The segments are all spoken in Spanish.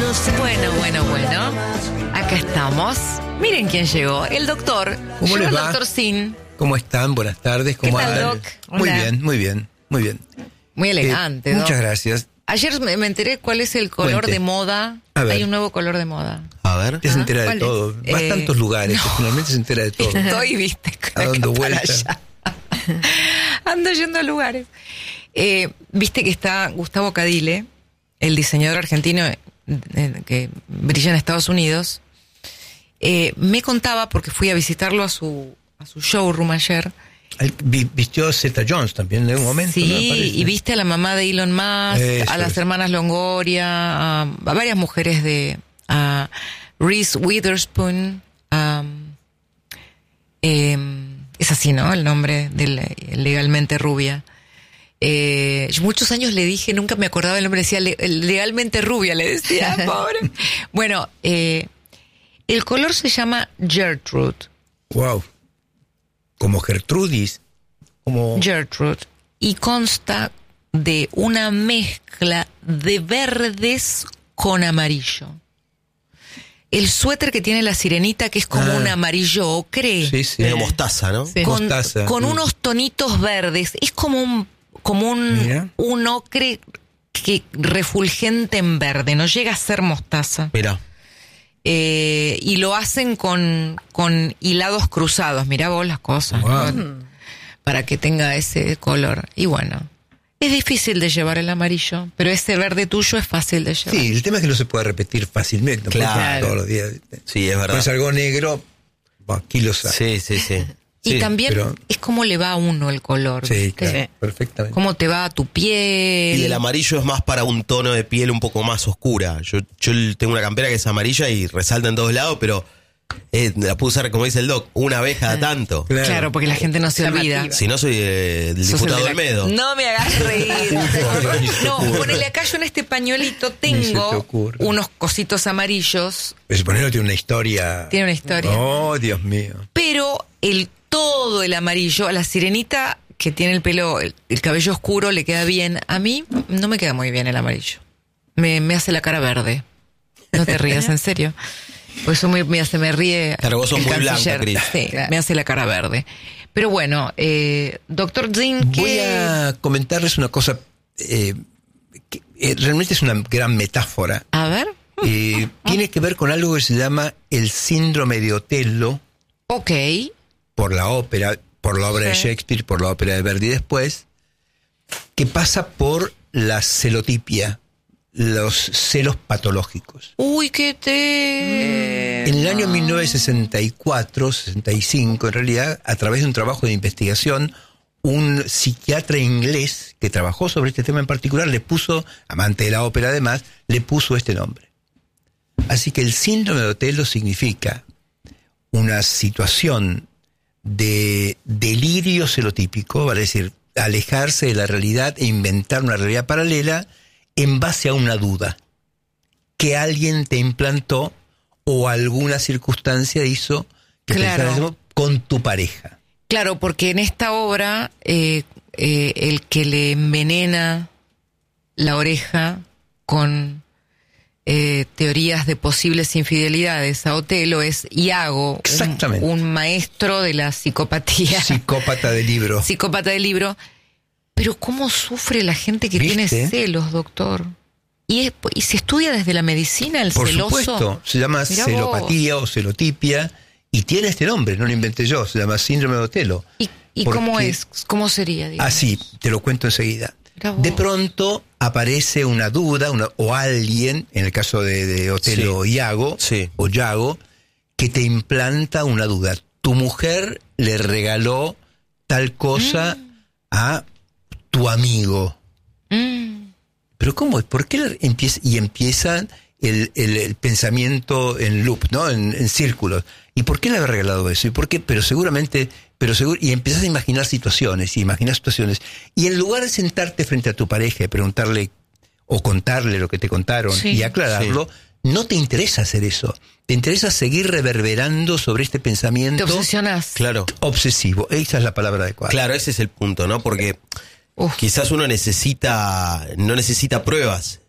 Bueno. Acá estamos. Miren quién llegó. El doctor. ¿Cómo les va? El doctor Sin. ¿Cómo están? Buenas tardes. ¿Cómo ¿Qué tal, andan? Doc? Muy Hola. bien. Muy elegante, Doc. Muchas gracias. Ayer me enteré cuál es el color Cuente. de moda. A ver. Hay un nuevo color de moda. A ver. Ya se entera de ¿cuál todo. es? Va a tantos lugares no. que finalmente se entera de todo. Estoy, viste, Dando acá para vuelta. allá. Ando yendo a lugares. Viste que está Gustavo Cadile, el diseñador argentino que brilla en Estados Unidos. Me contaba, porque fui a visitarlo a su showroom ayer. Vistió a Zeta Jones también en algún momento. Sí, ¿no? Parece. y viste a la mamá de Elon Musk, Eso a las es. hermanas Longoria, a varias mujeres a Reese Witherspoon. Es así, ¿no? El nombre de Legalmente Rubia. Yo muchos años le dije, nunca me acordaba el nombre, decía Legalmente Rubia, le decía, pobre. Bueno, el color se llama Gertrude. Wow. Como Gertrudis. Como... Gertrude. Y consta de una mezcla de verdes con amarillo. El suéter que tiene la sirenita, que es como un amarillo ocre. Sí. Medio mostaza, ¿no? Sí. Mostaza. Con unos tonitos verdes. Es como Mira. un ocre que refulgente en verde. No llega a ser mostaza. Mira. Y lo hacen con hilados cruzados. Mirá vos las cosas. Wow. ¿no? Para que tenga ese color. Y bueno, es difícil de llevar el amarillo, pero ese verde tuyo es fácil de llevar. Sí, el tema es que no se puede repetir fácilmente. No puede Claro. poner todos los días. Sí, es verdad. Pones algo negro, aquí lo sabes. Sí. Y Sí, también pero- es como le va a uno el color. Sí, ¿viste? claro, perfectamente. Cómo te va a tu piel. Y el amarillo es más para un tono de piel un poco más oscura. Yo tengo una campera que es amarilla y resalta en todos lados, pero la puedo usar, como dice el Doc, una vez cada tanto. Claro, porque la gente no se olvida. Si no, soy el Sos diputado el de la- Olmedo. No me hagas reír. Ni se te No, ocurra. ponele acá yo en este pañuelito Ni se te tengo ocurra. unos cositos amarillos. Pero suponelo tiene una historia. Tiene una historia. Oh, Dios mío. Pero todo el amarillo, a la sirenita que tiene el pelo, el cabello oscuro, le queda bien. A mí no me queda muy bien el amarillo. Me hace la cara verde. No te rías, en serio. Pues eso se me ríe. Claro, vos sos el muy blanca, canciller. Cris. Sí, me hace la cara verde. Pero bueno, doctor Zin, Voy a comentarles una cosa que realmente es una gran metáfora. A ver. Tiene que ver con algo que se llama el síndrome de Otello Ok. por la obra de Sí. Shakespeare, por la ópera de Verdi después, que pasa por la celotipia, los celos patológicos. Uy, qué te... En el año 1964-65, en realidad, a través de un trabajo de investigación, un psiquiatra inglés que trabajó sobre este tema en particular le puso, amante de la ópera además, le puso este nombre. Así que el síndrome de Otello significa una situación de delirio celotípico, vale decir, alejarse de la realidad e inventar una realidad paralela en base a una duda que alguien te implantó o alguna circunstancia hizo que Claro. pensaras eso con tu pareja. Claro, porque en esta obra el que le envenena la oreja con teorías de posibles infidelidades a Otelo es Iago, Exactamente. un maestro de la psicopatía, Psicópata de libro. psicópata del libro. Pero ¿cómo sufre la gente que ¿Viste? tiene celos, doctor? ¿Y se estudia desde la medicina el Por celoso? supuesto, se llama Mirá celopatía o celotipia y tiene este nombre, no lo inventé yo, se llama síndrome de Otello. ¿Y Porque- cómo es? ¿Cómo sería? digamos? Así, te lo cuento enseguida. Mirá vos. De pronto aparece una duda o alguien, en el caso de Otello Sí. Iago, Sí. o Yago, que te implanta una duda. Tu mujer le regaló tal cosa a tu amigo. Pero ¿cómo? ¿Por qué empieza el pensamiento en loop, ¿no? En círculos? ¿Y por qué le había regalado eso? ¿Y por qué? Y empiezas a imaginar situaciones, y en lugar de sentarte frente a tu pareja y preguntarle o contarle lo que te contaron Sí. y aclararlo, no te interesa hacer eso. Te interesa seguir reverberando sobre este pensamiento Te obsesionás. Claro. obsesivo. Esa es la palabra adecuada. Claro, ese es el punto, ¿no? Porque Uf. quizás uno no necesita pruebas,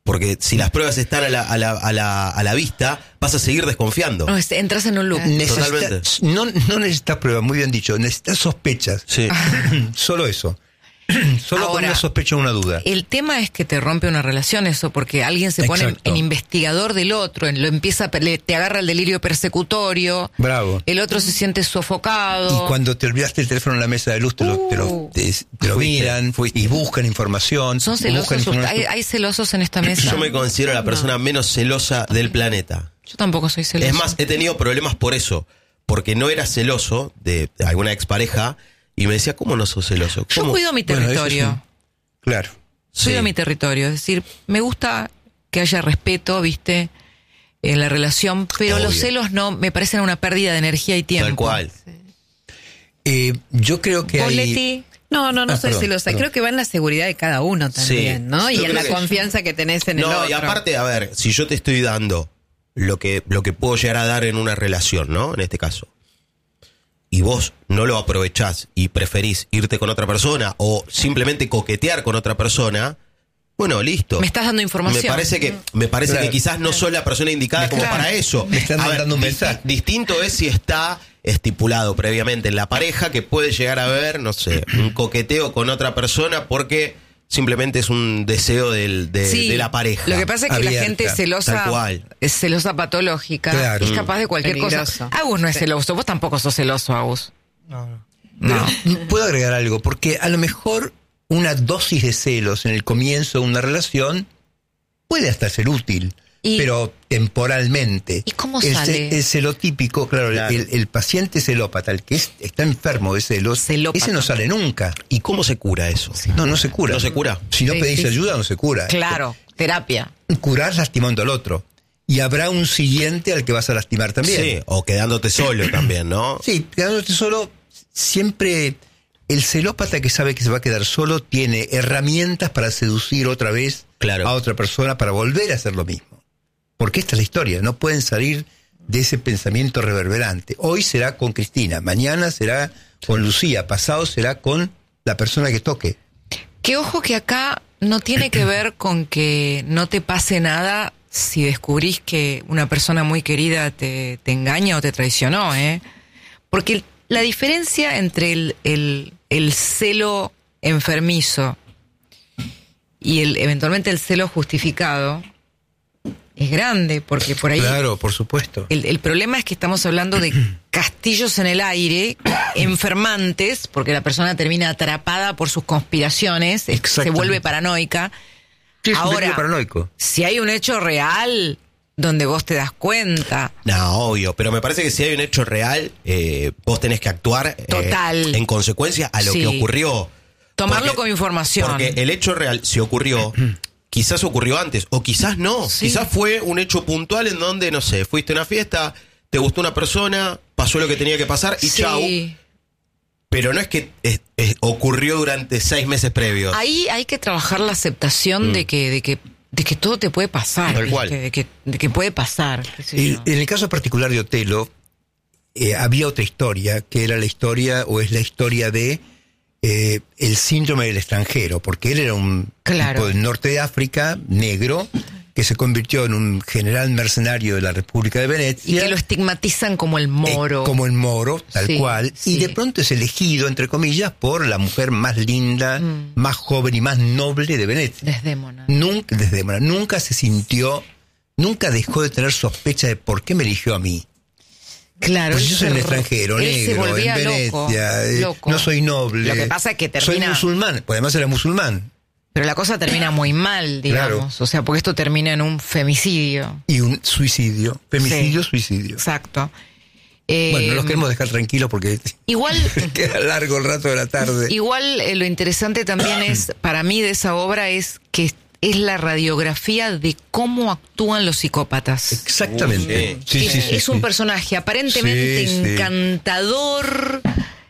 Porque si las pruebas están a la vista, vas a seguir desconfiando. No, entras en un loop. Totalmente. No necesitas pruebas, muy bien dicho. Necesitas sospechas. Sí. Solo eso. Solo con Ahora, una sospecha o una duda. El tema es que te rompe una relación eso, porque alguien se pone Exacto. en investigador del otro, lo empieza, te agarra el delirio persecutorio. Bravo. El otro se siente sofocado. Y cuando te olvidaste el teléfono en la mesa de luz, te lo miran y buscan información. Son buscan celosos. información. Hay celosos en esta mesa. Yo me considero la persona menos celosa del planeta. Yo tampoco soy celoso. Es más, he tenido problemas por eso. Porque no era celoso de alguna expareja y me decía, ¿cómo no sos celoso? Yo ¿Cómo? cuido mi territorio. Bueno, claro. Cuido mi territorio. Es decir, me gusta que haya respeto, ¿viste? En la relación, pero Obvio. los celos no, me parecen una pérdida de energía y tiempo. Tal cual. Yo creo que ¿Vos, hay... Leti? No soy perdón, celosa. perdón. Creo que va en la seguridad de cada uno también, Sí. ¿no? Yo Y en creo la que- confianza que tenés en el No, otro. y aparte, a ver, si yo te estoy dando lo que puedo llegar a dar en una relación, ¿no? En este caso. Y vos no lo aprovechás y preferís irte con otra persona o simplemente coquetear con otra persona, bueno, listo. Me estás dando información. Me parece Claro. que quizás no sos la persona indicada como Claro. para eso. Me están A ver, mandando un mensaje. Distinto es si está estipulado previamente en la pareja que puede llegar a haber, no sé, un coqueteo con otra persona porque simplemente es un deseo Sí, de la pareja. Lo que pasa es que Abierta, la gente celosa, tal cual. es celosa patológica, Claro. es capaz de cualquier Peligroso. cosa. Agus no es celoso, vos tampoco sos celoso, Agus. No. Puedo agregar algo, porque a lo mejor una dosis de celos en el comienzo de una relación puede hasta ser útil, pero temporalmente. ¿Y cómo el sale? El celotípico, claro. Claro. El paciente celópata, el que está enfermo de celos, Celópata. ese no sale nunca. ¿Y cómo se cura eso? No se cura. ¿No se cura? Si no Sí, pedís sí. ayuda, no se cura. Claro, terapia. Curás lastimando al otro. Y habrá un siguiente al que vas a lastimar también. Sí, o quedándote solo también, ¿no? Sí, quedándote solo, siempre el celópata que sabe que se va a quedar solo tiene herramientas para seducir otra vez Claro. a otra persona para volver a hacer lo mismo. Porque esta es la historia, no pueden salir de ese pensamiento reverberante. Hoy será con Cristina, mañana será con Lucía, pasado será con la persona que toque. Que ojo que acá no tiene que ver con que no te pase nada si descubrís que una persona muy querida te engaña o te traicionó, ¿eh? Porque la diferencia entre el celo enfermizo y eventualmente el celo justificado es grande, porque por ahí Claro, por supuesto. el problema es que estamos hablando de castillos en el aire, enfermantes, porque la persona termina atrapada por sus conspiraciones, se Exactamente. vuelve paranoica. Sí, es un Ahora, delirio paranoico. si hay un hecho real donde vos te das cuenta, No, obvio, pero me parece que si hay un hecho real, vos tenés que actuar Total. en consecuencia a lo Sí. que ocurrió. tomarlo Porque- como información. Porque el hecho real, si ocurrió, quizás ocurrió antes, o quizás no. Sí. Quizás fue un hecho puntual en donde, no sé, fuiste a una fiesta, te gustó una persona, pasó lo que tenía que pasar y Sí. chau. Pero no es que ocurrió durante 6 meses previos. Ahí hay que trabajar la aceptación de que todo te puede pasar. Tal cual. ¿Viste? De que puede pasar. qué sé yo. En el caso particular de Otelo, había otra historia, que era la historia, o es la historia de el síndrome del extranjero, porque él era un Claro. tipo del norte de África, negro, que se convirtió en un general mercenario de la República de Y Venecia. que lo estigmatizan como el moro. Como el moro, tal Sí, cual. sí. Y de pronto es elegido, entre comillas, por la mujer más linda, más joven y más noble de Venecia. Desdémona. Nunca se sintió, nunca dejó de tener sospecha de por qué me eligió a mí. Claro. Pues él yo soy se un ro- extranjero, él se negro, en volvía Venecia, loco. no soy noble. Lo que pasa es que Soy termina... musulmán, pues además era musulmán. Pero la cosa termina muy mal, digamos. Claro. O sea, porque esto termina en un femicidio. Y un suicidio, femicidio, Sí. suicidio. Exacto. Bueno, no los queremos dejar tranquilos porque Igual, queda largo el rato de la tarde. igual lo interesante también es, para mí, de esa obra es que es la radiografía de cómo actúan los psicópatas. Exactamente. Sí, es, sí, sí, es sí. un personaje aparentemente Sí, sí. encantador,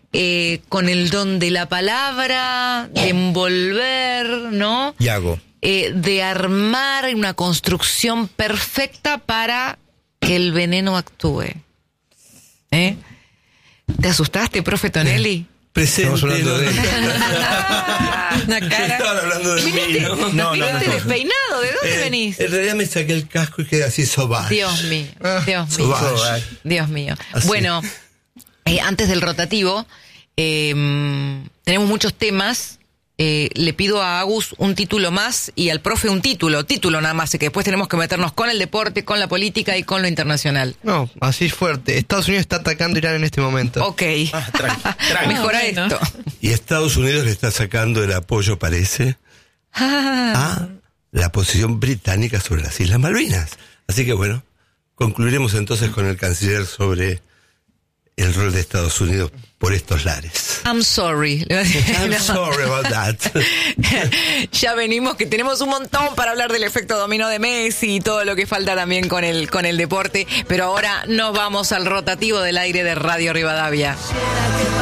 con el don de la palabra, de envolver, ¿no? Yago. De armar una construcción perfecta para que el veneno actúe. ¿Eh? ¿Te asustaste, profe Tonelli? Presente. Estamos hablando de Una cara. Estaban hablando de mí, ¿no? No, Viniste despeinado, ¿de dónde venís? En realidad me saqué el casco y quedé así sobado. Dios mío, Dios mío. Sauvage. Dios mío. Así. Bueno, antes del rotativo, tenemos muchos temas. Le pido a Agus un título más y al profe un título nada más, que después tenemos que meternos con el deporte, con la política y con lo internacional. No, así fuerte. Estados Unidos está atacando a Irán en este momento. Ok. Tranqui. Mejora Bueno. esto. Y Estados Unidos le está sacando el apoyo, parece, a la posición británica sobre las Islas Malvinas. Así que bueno, concluiremos entonces con el canciller sobre el rol de Estados Unidos por estos lares. I'm sorry. I'm No. sorry about that. Ya venimos, que tenemos un montón para hablar del efecto dominó de Messi y todo lo que falta también con el deporte. Pero ahora nos vamos al rotativo del aire de Radio Rivadavia.